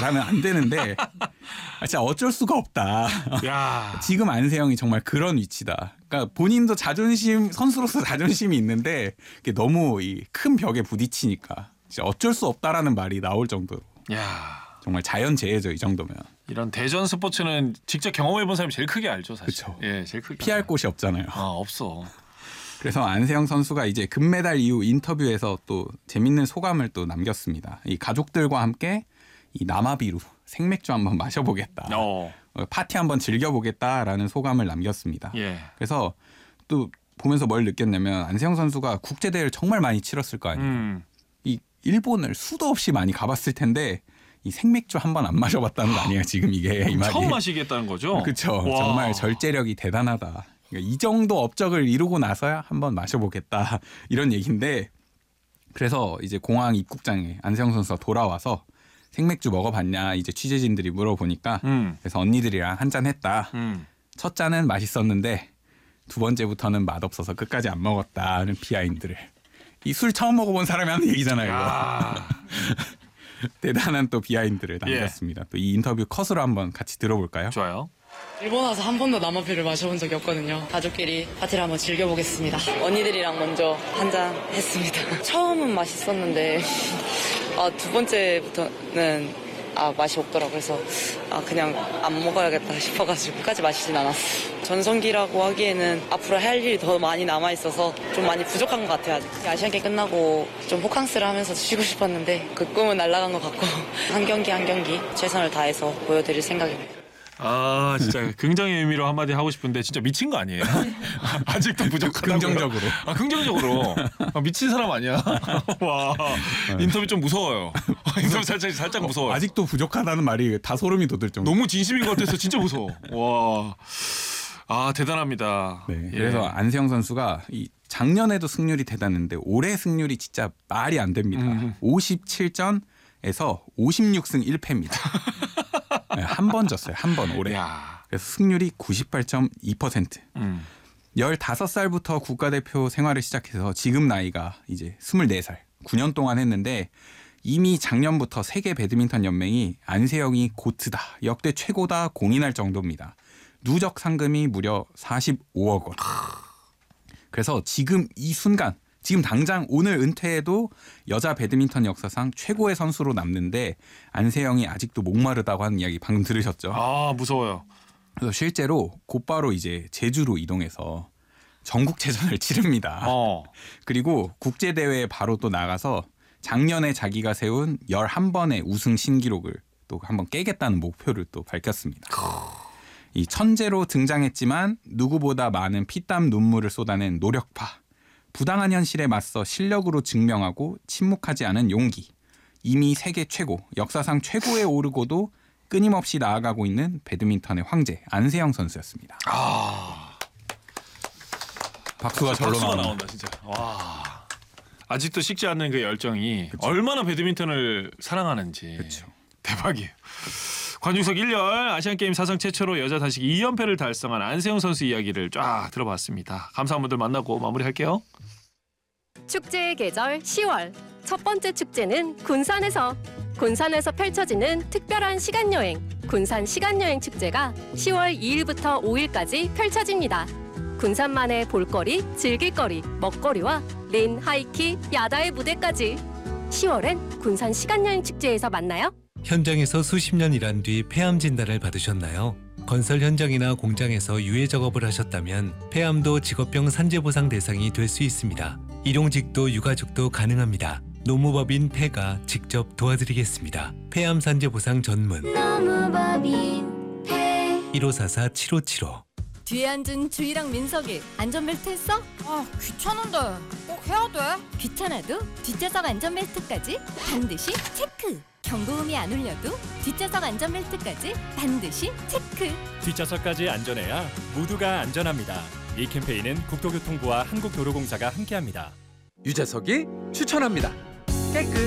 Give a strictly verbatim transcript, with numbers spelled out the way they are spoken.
말하면 안 되는데 진짜 어쩔 수가 없다. 야. 지금 안세영이 정말 그런 위치다. 그러니까 본인도 자존심 선수로서 자존심이 있는데 너무 이 큰 벽에 부딪히니까 진짜 어쩔 수 없다라는 말이 나올 정도로. 야. 정말 자연재해죠 이 정도면. 이런 대전 스포츠는 직접 경험해본 사람이 제일 크게 알죠 사실. 그렇죠. 예, 제일 크게. 피할 곳이 없잖아요. 아 없어. 그래서 안세영 선수가 이제 금메달 이후 인터뷰에서 또 재밌는 소감을 또 남겼습니다. 이 가족들과 함께 이 남아비루 생맥주 한번 마셔보겠다. 어. 파티 한번 즐겨보겠다라는 소감을 남겼습니다. 예. 그래서 또 보면서 뭘 느꼈냐면 안세영 선수가 국제대회를 정말 많이 치렀을 거 아니에요. 음. 이 일본을 수도 없이 많이 가봤을 텐데 이 생맥주 한 번 안 마셔봤다는 거 아니에요. 지금 이게 이 말이. 처음 마시겠다는 거죠? 그렇죠. 와. 정말 절제력이 대단하다. 그러니까 이 정도 업적을 이루고 나서야 한번 마셔보겠다 이런 얘기인데 그래서 이제 공항 입국장에 안세영 선수가 돌아와서 생맥주 먹어봤냐 이제 취재진들이 물어보니까 음. 그래서 언니들이랑 한잔 했다. 음. 첫 잔은 맛있었는데 두 번째부터는 맛없어서 끝까지 안 먹었다는 비하인드를. 이 술 처음 먹어본 사람이 하는 얘기잖아요. 야. 대단한 또 비하인드를 남겼습니다. 예. 또 이 인터뷰 컷으로 한번 같이 들어볼까요? 좋아요. 일본 와서 한 번도 남아비를 마셔본 적이 없거든요. 가족끼리 파티를 한번 즐겨보겠습니다. 언니들이랑 먼저 한잔 했습니다. 처음은 맛있었는데 아, 두 번째부터는 아, 맛이 없더라고요. 그래서 아, 그냥 안 먹어야겠다 싶어가지고 끝까지 마시진 않았어요. 전성기라고 하기에는 앞으로 할 일이 더 많이 남아있어서 좀 많이 부족한 것 같아요. 아직. 아시안게임 끝나고 좀 호캉스를 하면서 쉬고 싶었는데 그 꿈은 날아간 것 같고 한 경기 한 경기 최선을 다해서 보여드릴 생각입니다. 아 진짜 긍정의 의미로 한마디 하고 싶은데 진짜 미친 거 아니에요? 아직도 부족하다고요? 긍정적으로. 아 긍정적으로. 아, 미친 사람 아니야? 와 인터뷰 좀 무서워요. 인터뷰 살짝 살짝 무서워요. 아직도 부족하다는 말이 다 소름이 돋을 정도. 너무 진심인 것 같아서 진짜 무서워. 와. 아 대단합니다. 네, 예. 그래서 안세영 선수가 이 작년에도 승률이 대단했는데 올해 승률이 진짜 말이 안 됩니다. 음. 오십칠 전에서 오십육 승 일 패입니다. 네, 한 번 졌어요. 한 번 올해. 야. 그래서 승률이 구십팔 점 이 퍼센트. 음. 열다섯 살부터 국가대표 생활을 시작해서 지금 나이가 이제 스물네 살. 구 년 동안 했는데 이미 작년부터 세계 배드민턴 연맹이 안세영이 고트다, 역대 최고다 공인할 정도입니다. 누적 상금이 무려 사십오억 원. 그래서 지금 이 순간, 지금 당장 오늘 은퇴해도 여자 배드민턴 역사상 최고의 선수로 남는데 안세영이 아직도 목마르다고 하는 이야기 방금 들으셨죠? 아 무서워요. 그래서 실제로 곧바로 이제 제주로 이동해서 전국체전을 치릅니다. 어. 그리고 국제대회에 바로 또 나가서 작년에 자기가 세운 열한 번의 우승 신기록을 또 한번 깨겠다는 목표를 또 밝혔습니다. 이 천재로 등장했지만 누구보다 많은 피땀 눈물을 쏟아낸 노력파, 부당한 현실에 맞서 실력으로 증명하고 침묵하지 않은 용기, 이미 세계 최고, 역사상 최고에 오르고도 끊임없이 나아가고 있는 배드민턴의 황제 안세영 선수였습니다. 아. 박수가 절로 박수가 나온다. 나온다 진짜. 와. 아직도 식지 않는 그 열정이 그쵸. 얼마나 배드민턴을 사랑하는지. 그렇죠. 대박이에요. 관중석 일 열 아시안게임 사상 최초로 여자 단식 이 연패를 달성한 안세영 선수 이야기를 쫙 들어봤습니다. 감사한 분들 만나고 마무리할게요. 축제의 계절 시월. 첫 번째 축제는 군산에서. 군산에서 펼쳐지는 특별한 시간여행, 군산 시간여행 축제가 시월 이일부터 오일까지 펼쳐집니다. 군산만의 볼거리, 즐길거리, 먹거리와 린, 하이킥, 야다의 무대까지. 시월엔 군산 시간여행 축제에서 만나요. 현장에서 수십 년 일한 뒤 폐암 진단을 받으셨나요? 건설 현장이나 공장에서 유해 작업을 하셨다면 폐암도 직업병 산재보상 대상이 될 수 있습니다. 일용직도 유가족도 가능합니다. 노무법인 폐가 직접 도와드리겠습니다. 폐암 산재보상 전문 노무법인 폐 일오사사 칠오칠오. 뒤에 앉은 주희랑 민석이 안전벨트 했어? 아 귀찮은데 꼭 해야 돼? 귀찮아도 뒷좌석 안전벨트까지 반드시 체크! 경고음이 안 울려도 뒷좌석 안전벨트까지 반드시 체크! 뒷좌석까지 안전해야 모두가 안전합니다. 이 캠페인은 국토교통부와 한국도로공사가 함께합니다. 유재석이 추천합니다. 깨끗